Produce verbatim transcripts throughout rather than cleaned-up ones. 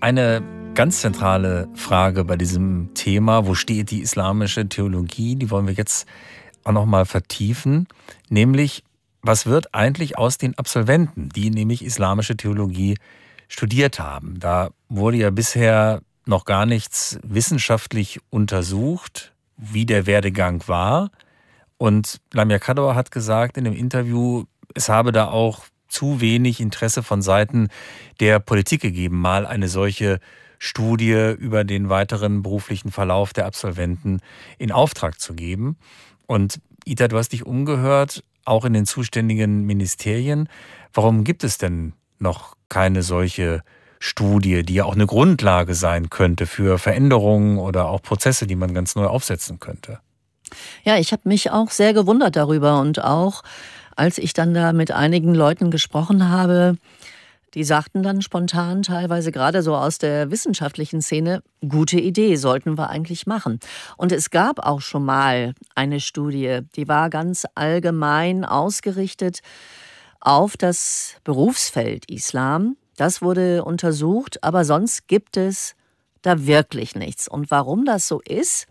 Eine ganz zentrale Frage bei diesem Thema, wo steht die islamische Theologie, die wollen wir jetzt auch noch mal vertiefen, nämlich was wird eigentlich aus den Absolventen, die nämlich islamische Theologie studiert haben? Da wurde ja bisher noch gar nichts wissenschaftlich untersucht, wie der Werdegang war. Und Lamia Kaddour hat gesagt in dem Interview, es habe da auch zu wenig Interesse von Seiten der Politik gegeben, mal eine solche Studie über den weiteren beruflichen Verlauf der Absolventen in Auftrag zu geben. Und Ita, du hast dich umgehört, auch in den zuständigen Ministerien. Warum gibt es denn noch keine solche Studie, die ja auch eine Grundlage sein könnte für Veränderungen oder auch Prozesse, die man ganz neu aufsetzen könnte? Ja, ich habe mich auch sehr gewundert darüber und auch, als ich dann da mit einigen Leuten gesprochen habe, die sagten dann spontan, teilweise gerade so aus der wissenschaftlichen Szene, gute Idee, sollten wir eigentlich machen. Und es gab auch schon mal eine Studie, die war ganz allgemein ausgerichtet auf das Berufsfeld Islam. Das wurde untersucht, aber sonst gibt es da wirklich nichts. Und warum das so ist,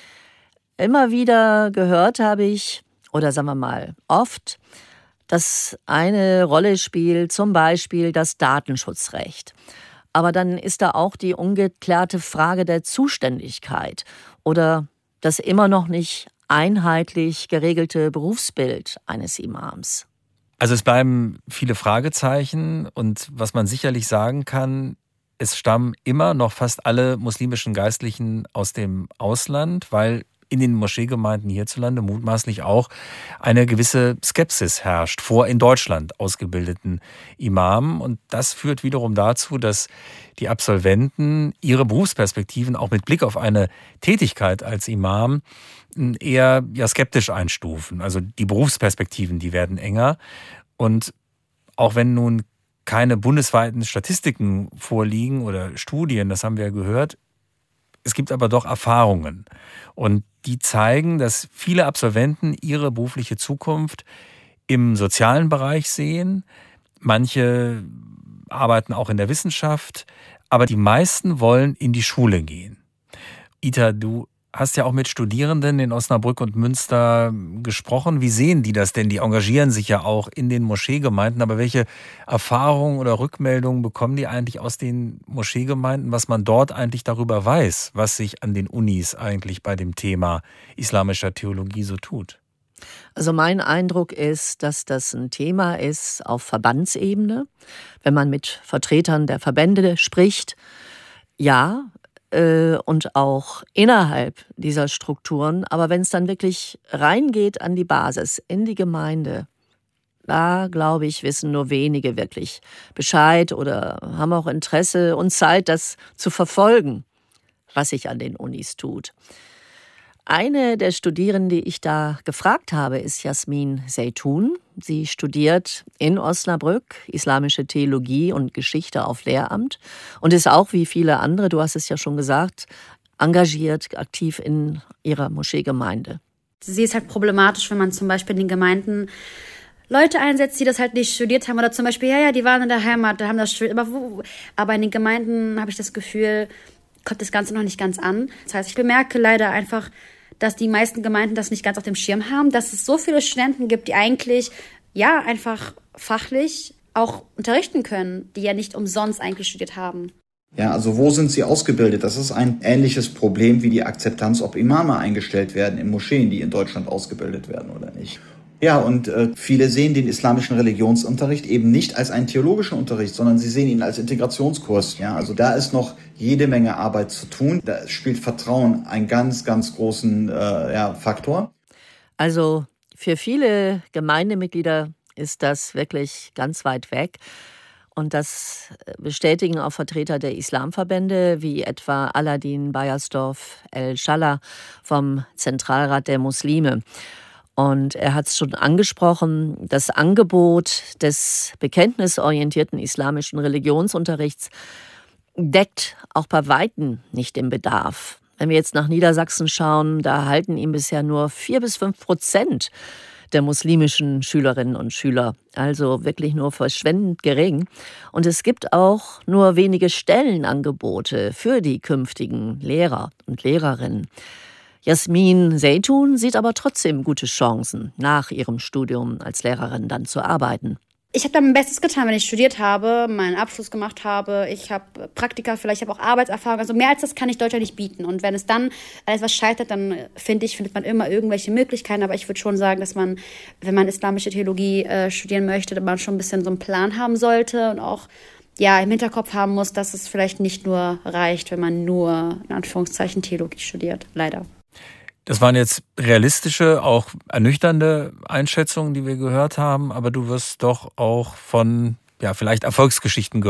immer wieder gehört habe ich, oder sagen wir mal oft, dass eine Rolle spielt, zum Beispiel das Datenschutzrecht. Aber dann ist da auch die ungeklärte Frage der Zuständigkeit oder das immer noch nicht einheitlich geregelte Berufsbild eines Imams. Also es bleiben viele Fragezeichen und was man sicherlich sagen kann, es stammen immer noch fast alle muslimischen Geistlichen aus dem Ausland, weil in den Moscheegemeinden hierzulande mutmaßlich auch eine gewisse Skepsis herrscht vor in Deutschland ausgebildeten Imamen. Und das führt wiederum dazu, dass die Absolventen ihre Berufsperspektiven auch mit Blick auf eine Tätigkeit als Imam eher ja, skeptisch einstufen. Also die Berufsperspektiven, die werden enger. Und auch wenn nun keine bundesweiten Statistiken vorliegen oder Studien, das haben wir ja gehört, es gibt aber doch Erfahrungen und die zeigen, dass viele Absolventen ihre berufliche Zukunft im sozialen Bereich sehen. Manche arbeiten auch in der Wissenschaft, aber die meisten wollen in die Schule gehen. Ita, du hast ja auch mit Studierenden in Osnabrück und Münster gesprochen. Wie sehen die das denn? Die engagieren sich ja auch in den Moscheegemeinden. Aber welche Erfahrungen oder Rückmeldungen bekommen die eigentlich aus den Moscheegemeinden, was man dort eigentlich darüber weiß, was sich an den Unis eigentlich bei dem Thema islamischer Theologie so tut? Also mein Eindruck ist, dass das ein Thema ist auf Verbandsebene. Wenn man mit Vertretern der Verbände spricht, ja, und auch innerhalb dieser Strukturen. Aber wenn es dann wirklich reingeht an die Basis, in die Gemeinde, da, glaube ich, wissen nur wenige wirklich Bescheid oder haben auch Interesse und Zeit, das zu verfolgen, was sich an den Unis tut. Eine der Studierenden, die ich da gefragt habe, ist Jasmin Zeytun. Sie studiert in Osnabrück Islamische Theologie und Geschichte auf Lehramt und ist auch wie viele andere, du hast es ja schon gesagt, engagiert, aktiv in ihrer Moscheegemeinde. Sie ist halt problematisch, wenn man zum Beispiel in den Gemeinden Leute einsetzt, die das halt nicht studiert haben oder zum Beispiel, ja, ja, die waren in der Heimat, da haben das studiert, aber, wo? aber in den Gemeinden habe ich das Gefühl, kommt das Ganze noch nicht ganz an. Das heißt, ich bemerke leider einfach, dass die meisten Gemeinden das nicht ganz auf dem Schirm haben, dass es so viele Studenten gibt, die eigentlich, ja, einfach fachlich auch unterrichten können, die ja nicht umsonst eigentlich studiert haben. Ja, also wo sind sie ausgebildet? Das ist ein ähnliches Problem wie die Akzeptanz, ob Imame eingestellt werden in Moscheen, die in Deutschland ausgebildet werden oder nicht. Ja, und äh, viele sehen den islamischen Religionsunterricht eben nicht als einen theologischen Unterricht, sondern sie sehen ihn als Integrationskurs. Ja, also da ist noch jede Menge Arbeit zu tun. Da spielt Vertrauen einen ganz, ganz großen äh, ja, Faktor. Also für viele Gemeindemitglieder ist das wirklich ganz weit weg. Und das bestätigen auch Vertreter der Islamverbände, wie etwa Aladin Beiersdorf El-Schallah vom Zentralrat der Muslime. Und er hat es schon angesprochen, das Angebot des bekenntnisorientierten islamischen Religionsunterrichts deckt auch bei Weitem nicht den Bedarf. Wenn wir jetzt nach Niedersachsen schauen, da halten ihm bisher nur vier bis fünf Prozent der muslimischen Schülerinnen und Schüler. Also wirklich nur verschwendend gering. Und es gibt auch nur wenige Stellenangebote für die künftigen Lehrer und Lehrerinnen. Jasmin Zeytun sieht aber trotzdem gute Chancen, nach ihrem Studium als Lehrerin dann zu arbeiten. Ich habe da mein Bestes getan, wenn ich studiert habe, meinen Abschluss gemacht habe. Ich habe Praktika, vielleicht habe auch Arbeitserfahrung. Also mehr als das kann ich Deutschland nicht bieten. Und wenn es dann alles was scheitert, dann finde ich, findet man immer irgendwelche Möglichkeiten. Aber ich würde schon sagen, dass man, wenn man islamische Theologie äh, studieren möchte, dass man schon ein bisschen so einen Plan haben sollte und auch ja im Hinterkopf haben muss, dass es vielleicht nicht nur reicht, wenn man nur in Anführungszeichen Theologie studiert. Leider. Das waren jetzt realistische, auch ernüchternde Einschätzungen, die wir gehört haben, aber du wirst doch auch von ja vielleicht Erfolgsgeschichten gehört.